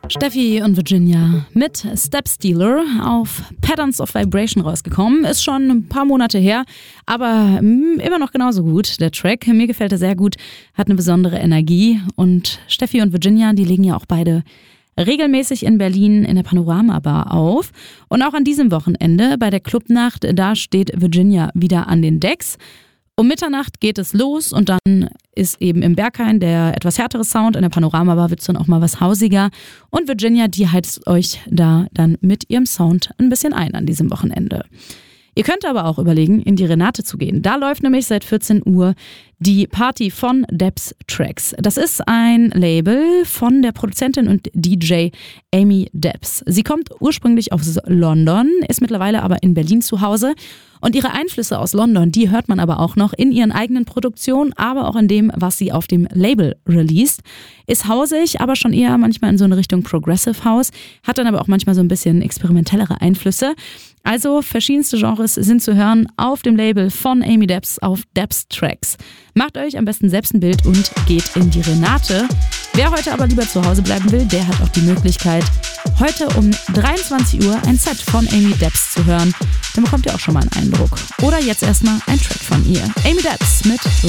Steffi und Virginia mit Step Stealer auf Patterns of Vibration rausgekommen. Ist schon ein paar Monate her, aber immer noch genauso gut, der Track. Mir gefällt er sehr gut, hat eine besondere Energie. Und Steffi und Virginia, die legen ja auch beide regelmäßig in Berlin in der Panorama Bar auf. Und auch an diesem Wochenende bei der Clubnacht, da steht Virginia wieder an den Decks. Um Mitternacht geht es los und dann ist eben im Berghain der etwas härtere Sound. In der Panorama-Bar wird es dann auch mal was hausiger. Und Virginia, die heizt euch da dann mit ihrem Sound ein bisschen ein an diesem Wochenende. Ihr könnt aber auch überlegen, in die Renate zu gehen. Da läuft nämlich seit 14 Uhr die Party von Debs Tracks. Das ist ein Label von der Produzentin und DJ Amy Debs. Sie kommt ursprünglich aus London, ist mittlerweile aber in Berlin zu Hause. Und ihre Einflüsse aus London, die hört man aber auch noch in ihren eigenen Produktionen, aber auch in dem, was sie auf dem Label released. Ist hausig, aber schon eher manchmal in so eine Richtung Progressive House, hat dann aber auch manchmal so ein bisschen experimentellere Einflüsse. Also verschiedenste Genres sind zu hören auf dem Label von Amy Debs auf Debs Tracks. Macht euch am besten selbst ein Bild und geht in die Renate. Wer heute aber lieber zu Hause bleiben will, der hat auch die Möglichkeit, heute um 23 Uhr ein Set von Amy Debs zu hören. Dann bekommt ihr auch schon mal einen Eindruck. Oder jetzt erstmal ein Track von ihr. Amy Debs mit